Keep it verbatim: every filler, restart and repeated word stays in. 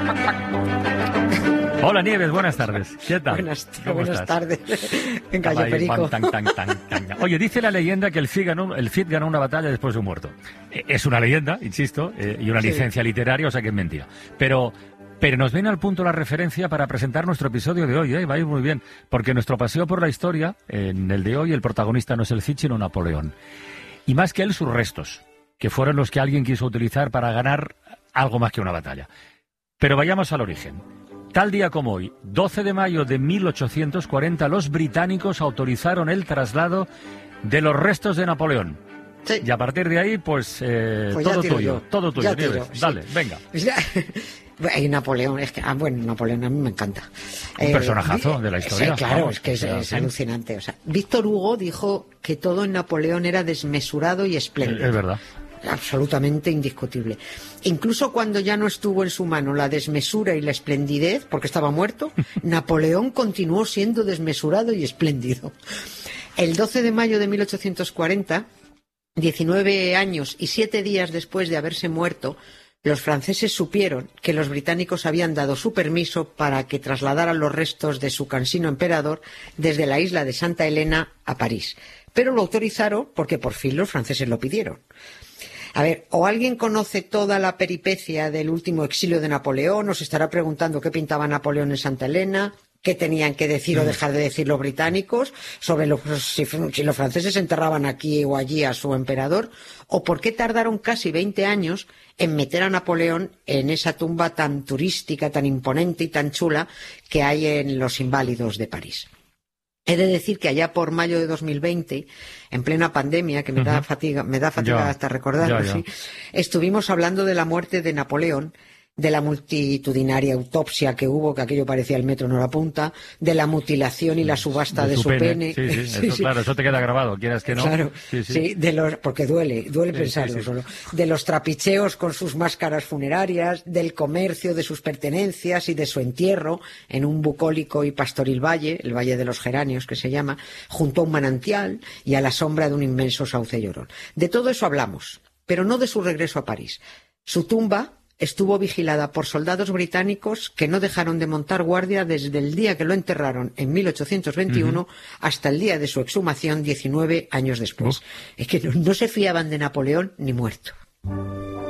Hola Nieves, buenas tardes. ¿Qué tal? Buenas, buenas tardes. Venga, yo perico. Tan, tan, tan, tan. Oye, dice la leyenda que el Cid ganó, el Cid ganó una batalla después de un muerto. Es una leyenda, insisto, eh, y una Sí. licencia literaria, o sea que es mentira. Pero... Pero nos viene al punto la referencia para presentar nuestro episodio de hoy, ¿eh? Va a ir muy bien, porque nuestro paseo por la historia, en el de hoy, el protagonista no es el Cid, sino Napoleón. Y más que él, sus restos, que fueron los que alguien quiso utilizar para ganar algo más que una batalla. Pero vayamos al origen. Tal día como hoy, doce de mayo de mil ochocientos cuarenta, los británicos autorizaron el traslado de los restos de Napoleón. Sí. Y a partir de ahí, pues, eh, Pues todo ya tiro tuyo, yo. todo tuyo, Ya tiro, Nieves. sí. Dale, venga. Y Napoleón, es que, ah, bueno, Napoleón a mí me encanta. Un personajazo de la historia. Sí, claro, Vamos, es que es, o sea, es sí. alucinante. O sea, Víctor Hugo dijo que todo en Napoleón era desmesurado y espléndido. Es verdad. Absolutamente indiscutible. Incluso cuando ya no estuvo en su mano la desmesura y la esplendidez, porque estaba muerto, Napoleón continuó siendo desmesurado y espléndido. El doce de mayo de mil ochocientos cuarenta, diecinueve años y siete días después de haberse muerto, los franceses supieron que los británicos habían dado su permiso para que trasladaran los restos de su cansino emperador desde la isla de Santa Elena a París. Pero lo autorizaron porque por fin los franceses lo pidieron. A ver, o alguien conoce toda la peripecia del último exilio de Napoleón, o se estará preguntando qué pintaba Napoleón en Santa Elena, qué tenían que decir o dejar de decir los británicos sobre los, si, si los franceses enterraban aquí o allí a su emperador, o por qué tardaron casi veinte años en meter a Napoleón en esa tumba tan turística, tan imponente y tan chula que hay en los Inválidos de París. He de decir que allá por mayo de dos mil veinte, en plena pandemia, que me da fatiga, me da fatiga Ya, hasta recordarlo, ya, ya. sí, estuvimos hablando de la muerte de Napoleón, de la multitudinaria autopsia que hubo, que aquello parecía el metro en hora punta, de la mutilación y la subasta de, su pene. Sí, sí, Sí, eso, sí. claro, eso te queda grabado, quieras que no. Claro, sí, sí. sí, de los, porque duele, duele Sí, pensarlo sí, sí. solo. De los trapicheos con sus máscaras funerarias, del comercio de sus pertenencias y de su entierro en un bucólico y pastoril valle, el Valle de los Geranios que se llama, junto a un manantial y a la sombra de un inmenso sauce llorón. De todo eso hablamos, pero no de su regreso a París. Su tumba estuvo vigilada por soldados británicos que no dejaron de montar guardia desde el día que lo enterraron en mil ochocientos veintiuno uh-huh. hasta el día de su exhumación diecinueve años después. Uh. Es que no, no se fiaban de Napoleón ni muerto.